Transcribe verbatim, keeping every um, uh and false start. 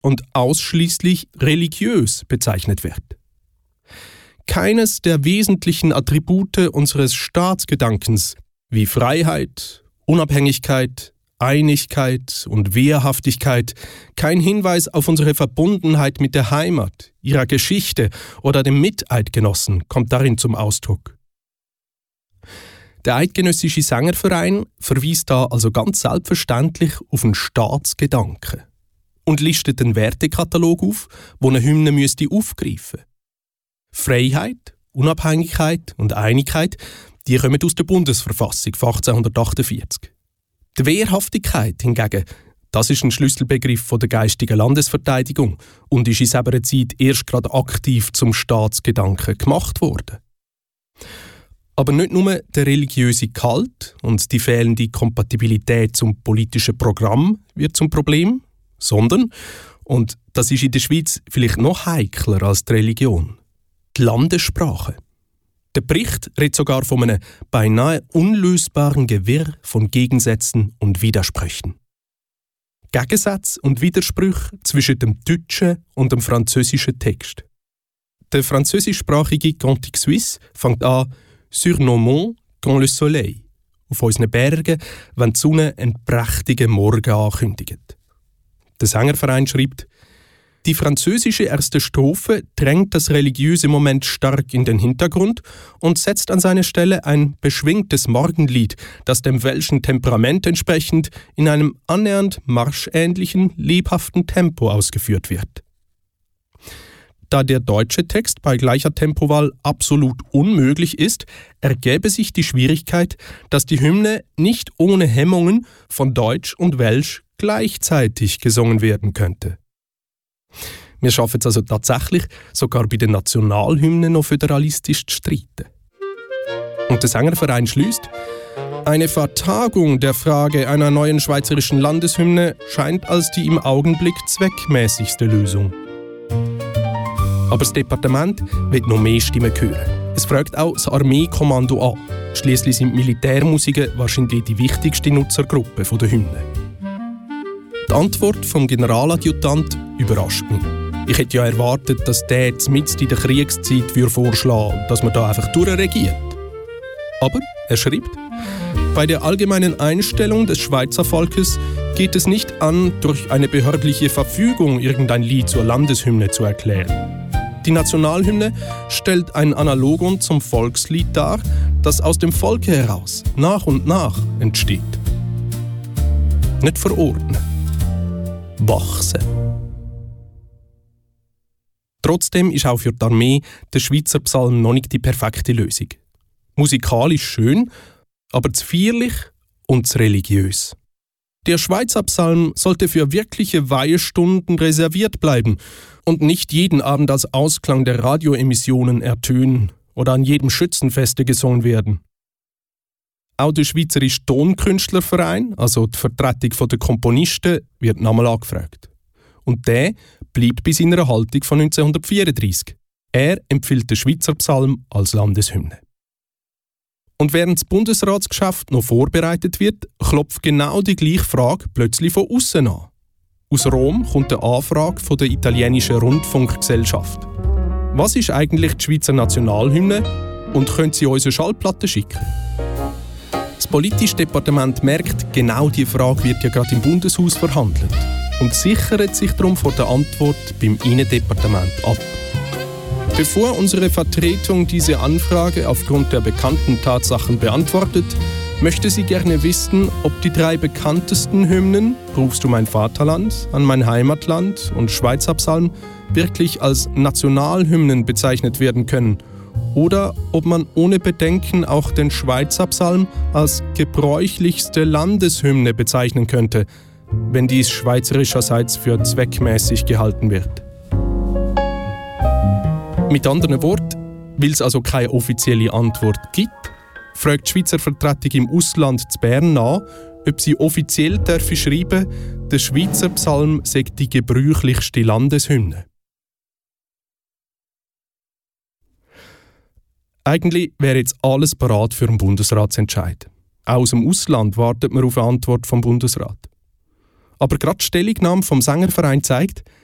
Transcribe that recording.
und ausschließlich religiös bezeichnet wird. Keines der wesentlichen Attribute unseres Staatsgedankens wie Freiheit, Unabhängigkeit, Einigkeit und Wehrhaftigkeit, kein Hinweis auf unsere Verbundenheit mit der Heimat, ihrer Geschichte oder dem Miteidgenossen kommt darin zum Ausdruck. Der Eidgenössische Sängerverein verweist da also ganz selbstverständlich auf einen Staatsgedanken und listet einen Wertekatalog auf, wo eine Hymne müsste aufgreifen. Freiheit, Unabhängigkeit und Einigkeit, die kommen aus der Bundesverfassung von achtzehnhundertachtundvierzig. Die Wehrhaftigkeit hingegen, das ist ein Schlüsselbegriff von der geistigen Landesverteidigung und ist in selber Zeit erst gerade aktiv zum Staatsgedanken gemacht worden. Aber nicht nur der religiöse Gehalt und die fehlende Kompatibilität zum politischen Programm wird zum Problem, sondern, und das ist in der Schweiz vielleicht noch heikler als die Religion, die Landessprache. Der Bericht redet sogar von einem beinahe unlösbaren Gewirr von Gegensätzen und Widersprüchen. Gegensätze und Widersprüche zwischen dem deutschen und dem französischen Text. Der französischsprachige Cantique Suisse fängt an «Sur nos monts, quand le soleil» auf unseren Bergen, wenn die Sonne einen prächtigen Morgen ankündigt. Der Sängerverein schreibt: Die französische erste Strophe drängt das religiöse Moment stark in den Hintergrund und setzt an seine Stelle ein beschwingtes Morgenlied, das dem welschen Temperament entsprechend in einem annähernd marschähnlichen, lebhaften Tempo ausgeführt wird. Da der deutsche Text bei gleicher Tempowahl absolut unmöglich ist, ergäbe sich die Schwierigkeit, dass die Hymne nicht ohne Hemmungen von Deutsch und Welsch gleichzeitig gesungen werden könnte. Wir schaffen es also tatsächlich, sogar bei den Nationalhymnen noch föderalistisch zu streiten. Und der Sängerverein schließt: Eine Vertagung der Frage einer neuen schweizerischen Landeshymne scheint als die im Augenblick zweckmäßigste Lösung. Aber das Departement will noch mehr Stimmen hören. Es fragt auch das Armeekommando an. Schliesslich sind Militärmusiker wahrscheinlich die wichtigste Nutzergruppe der Hymne. Die Antwort vom Generaladjutant überrascht mich. Ich hätte ja erwartet, dass der mitten in der Kriegszeit vorschlagen würde, dass man da einfach durchregiert. Aber er schreibt: Bei der allgemeinen Einstellung des Schweizer Volkes geht es nicht an, durch eine behördliche Verfügung irgendein Lied zur Landeshymne zu erklären. Die Nationalhymne stellt ein Analogon zum Volkslied dar, das aus dem Volke heraus nach und nach entsteht. Nicht verordnen, wachsen. Trotzdem ist auch für die Armee der Schweizer Psalm noch nicht die perfekte Lösung. Musikalisch schön, aber zu feierlich und zu religiös. Der Schweizer Psalm sollte für wirkliche Weihestunden reserviert bleiben und nicht jeden Abend als Ausklang der Radioemissionen ertönen oder an jedem Schützenfeste gesungen werden. Auch der Schweizerische Tonkünstlerverein, also die Vertretung der Komponisten, wird nochmal angefragt. Und der bleibt bei seiner Haltung von neunzehnhundertvierunddreissig. Er empfiehlt den Schweizer Psalm als Landeshymne. Und während das Bundesratsgeschäft noch vorbereitet wird, klopft genau die gleiche Frage plötzlich von außen an. Aus Rom kommt eine Anfrage von der italienischen Rundfunkgesellschaft. Was ist eigentlich die Schweizer Nationalhymne und können Sie unsere Schallplatte schicken? Das politische Departement merkt, genau diese Frage wird ja gerade im Bundeshaus verhandelt und sichert sich darum vor der Antwort beim Innendepartement ab. Bevor unsere Vertretung diese Anfrage aufgrund der bekannten Tatsachen beantwortet, möchte sie gerne wissen, ob die drei bekanntesten Hymnen, Rufst du mein Vaterland, An mein Heimatland und Schweizer Psalm, wirklich als Nationalhymnen bezeichnet werden können oder ob man ohne Bedenken auch den Schweizer Psalm als gebräuchlichste Landeshymne bezeichnen könnte, wenn dies schweizerischerseits für zweckmäßig gehalten wird. Mit anderen Worten, weil es also keine offizielle Antwort gibt, fragt die Schweizer Vertretung im Ausland zu Bern nach, ob sie offiziell dürfen schreiben, der Schweizer Psalm sei die gebräuchlichste Landeshymne. Eigentlich wäre jetzt alles bereit für einen Bundesratsentscheid. Auch aus dem Ausland wartet man auf eine Antwort vom Bundesrat. Aber gerade die Stellungnahme vom Sängerverein zeigt,